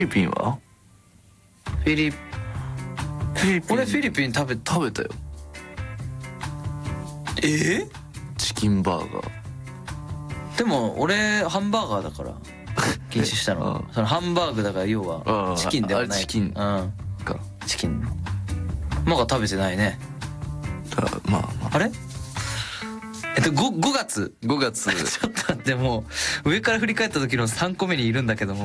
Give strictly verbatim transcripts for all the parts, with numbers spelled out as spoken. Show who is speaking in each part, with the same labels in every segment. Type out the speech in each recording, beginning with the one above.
Speaker 1: ィリピンは
Speaker 2: フィリ
Speaker 1: フィリピン
Speaker 2: 俺フィリピン食べ
Speaker 1: 食べたよ。
Speaker 2: え
Speaker 1: チキンバーガー。
Speaker 2: でも俺ハンバーガーだから禁止したのそのハンバーグだから要はチキンではない。
Speaker 1: あチキン
Speaker 2: うん
Speaker 1: か。
Speaker 2: チキンマが食べてないね。
Speaker 1: だまあまあ
Speaker 2: あれえっと 5, 5月
Speaker 1: ごがつ
Speaker 2: ちょっと待って、もう上から振り返った時のさんこめにいるんだけども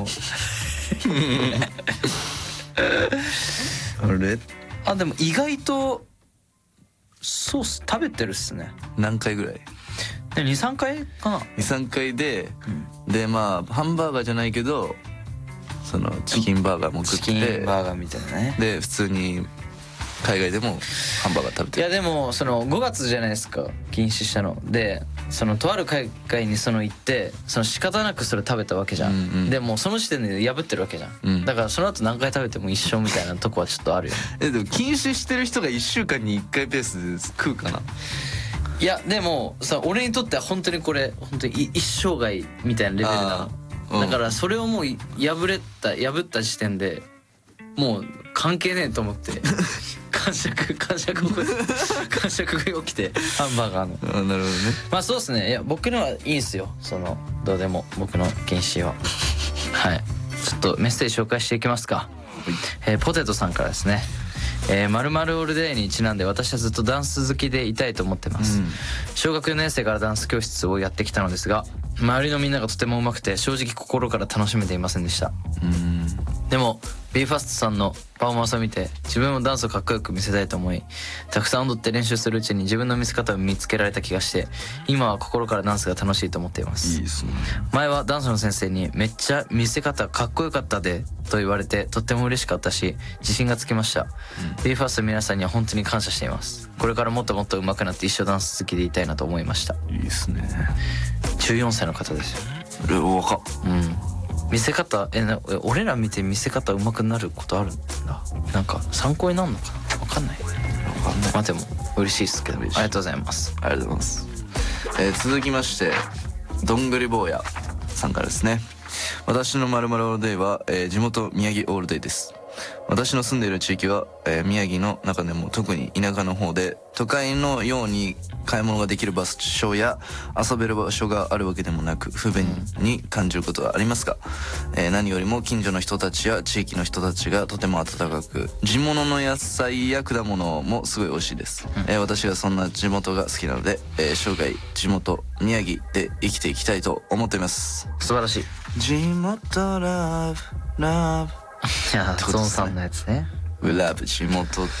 Speaker 1: あれ
Speaker 2: あでも意外とソース食べてるっすね。
Speaker 1: 何回ぐらい？
Speaker 2: でにさんかいかな。
Speaker 1: にさんかいで、でまあハンバーガーじゃないけどそのチキンバーガーも食っ
Speaker 2: チキン
Speaker 1: て、
Speaker 2: バーガーみたいなね。
Speaker 1: で普通に海外でもハンバーガー食べてる。
Speaker 2: いやでもそのごがつじゃないですか禁止したので、そのとある海外にその行ってその仕方なくそれ食べたわけじゃん、
Speaker 1: うんうん、
Speaker 2: でもうその時点で破ってるわけじゃん、
Speaker 1: うん、
Speaker 2: だからその後何回食べても一緒みたいなとこはちょっとあるよね。
Speaker 1: えでも禁止してる人がいっしゅうかんにいっかいペースで食うかな。
Speaker 2: いやでもさ俺にとっては本当にこれ本当に一生涯みたいなレベルなの、うん、だからそれをもう破れた破った時点でもう関係ねえと思って感触感触感触が起きてハンバーガーの。
Speaker 1: あなるほどね。
Speaker 2: まあそうですね。いや僕のはいいんすよ、そのどうでも僕の禁止ははい。ちょっとメッセージ紹介していきますか。えー、ポテトさんからですね。えー、〇〇オールデイにちなんで私はずっとダンス好きでいたいと思ってます、うん、小学よねん生からダンス教室をやってきたのですが周りのみんながとても上手くて正直心から楽しめていませんでした。うんでも ビーファースト さんのパフォーマンスを見て自分もダンスをかっこよく見せたいと思いたくさん踊って練習するうちに自分の見せ方を見つけられた気がして今は心からダンスが楽しいと思っています。
Speaker 1: いいですね。
Speaker 2: 前はダンスの先生にめっちゃ見せ方かっこよかったでと言われてとっても嬉しかったし自信がつきました、うん、ビーファースト の皆さんには本当に感謝しています。これからもっともっと上手くなって一生ダンス好きでいたいなと思いました。
Speaker 1: いいですね。
Speaker 2: じゅうよんさいの方ですよ。
Speaker 1: 若っ。
Speaker 2: うん見せ方えな俺ら見て見せ方上手くなることあるんだ。なんか参考になるのかな分かんない分かんない。まあでも嬉しいですけどありがとうございます。
Speaker 1: ありがとうございます、えー、続きましてどんぐり坊やさんからですね。私の〇〇オールデイは、えー、地元宮城オールデイです。私の住んでいる地域は、えー、宮城の中でも特に田舎の方で都会のように買い物ができる場所や遊べる場所があるわけでもなく不便に感じることはありますが、えー、何よりも近所の人たちや地域の人たちがとても温かく地物の野菜や果物もすごい美味しいです、うんえー、私はそんな地元が好きなので、えー、生涯地元宮城で生きていきたいと思っています。
Speaker 2: 素晴らしい。
Speaker 1: 地元ラブラブ
Speaker 2: いやゾンさんのやつね。
Speaker 1: ラブ地元って。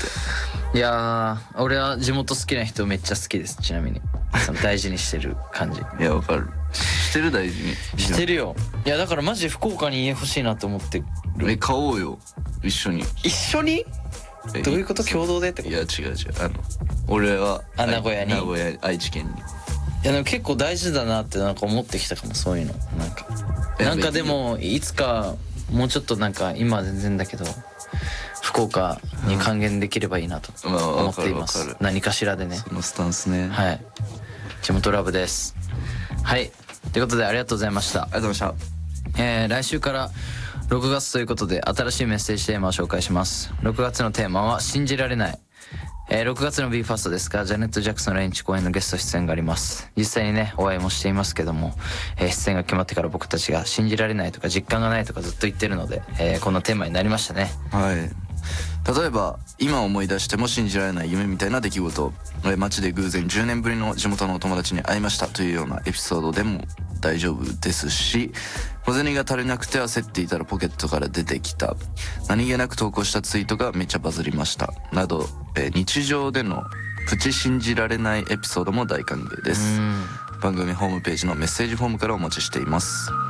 Speaker 2: いやー俺は地元好きな人めっちゃ好きです。ちなみにその大事にしてる感じ。
Speaker 1: いやわかる。してる大事に
Speaker 2: してるよ。いやだからマジで福岡に家欲しいなと思ってる。
Speaker 1: え買おうよ一緒に。
Speaker 2: 一緒にどういうこと？共同でってこと？
Speaker 1: いや違う違うあの俺は
Speaker 2: あ名古屋に
Speaker 1: 名古屋愛知県に。
Speaker 2: いやでも結構大事だなってなんか思ってきたかもそういうのなんかなんかでもいつかもうちょっとなんか今は全然だけど福岡に還元できればいいなと思っています、うん、何かしらでね。
Speaker 1: そのスタンスね。
Speaker 2: はい地元ラブです。はいということでありがとうございました。あり
Speaker 1: がとうございま
Speaker 2: した、えー、来週からろくがつということで新しいメッセージテーマを紹介します。ろくがつのテーマは信じられない。えー、ろくがつの ビーファースト ですがジャネット・ジャクソン来日公演のゲスト出演があります。実際にねお会いもしていますけども、えー、出演が決まってから僕たちが信じられないとか実感がないとかずっと言ってるので、えー、こんなテーマになりましたね。
Speaker 1: はい。例えば今思い出しても信じられない夢みたいな出来事、街で偶然じゅうねんぶりの地元のお友達に会いましたというようなエピソードでも大丈夫ですし、小銭が足りなくて焦っていたらポケットから出てきた、何気なく投稿したツイートがめっちゃバズりましたなど、えー、日常でのプチ信じられないエピソードも大歓迎です。番組ホームページのメッセージフォームからお待ちしています。